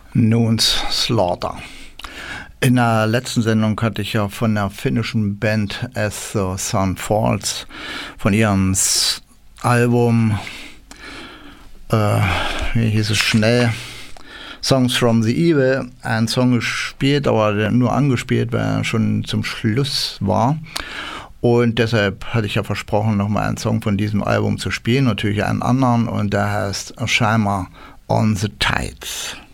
Noons Slaughter. In der letzten Sendung hatte ich ja von der finnischen Band As the Sun Falls, von ihrem Album, wie hieß es schnell, Songs from the Evil, einen Song gespielt, aber der nur angespielt, weil er schon zum Schluss war. Und deshalb hatte ich ja versprochen, nochmal einen Song von diesem Album zu spielen, natürlich einen anderen, und der heißt Shimmer on the Tides.